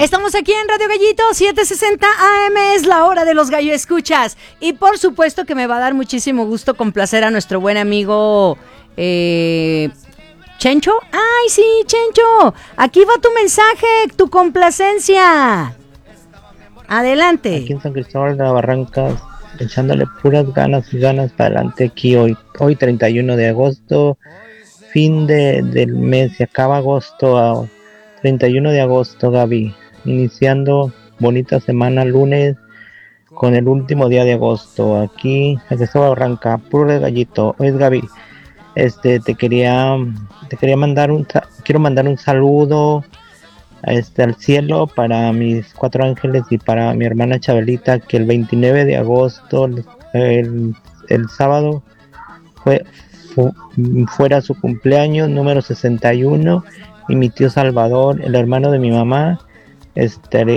Estamos aquí en Radio Gallito, 760 AM, es la hora de los gallo escuchas. Y por supuesto que me va a dar muchísimo gusto complacer a nuestro buen amigo Chencho. ¡Ay, sí, Chencho! Aquí va tu mensaje, tu complacencia. Adelante. Aquí en San Cristóbal de las Barrancas, echándole puras ganas y ganas para adelante aquí hoy 31 de agosto, fin del mes, se acaba agosto a 31 de agosto, Gaby, iniciando bonita semana lunes con el último día de agosto, aquí en Cristóbal de Barranca, puro de gallito. Oye, Gaby, te quería quiero mandar un saludo al cielo para mis 4 ángeles y para mi hermana Chabelita, que el 29 de agosto, el sábado, fuera su cumpleaños número 61, y mi tío Salvador, el hermano de mi mamá,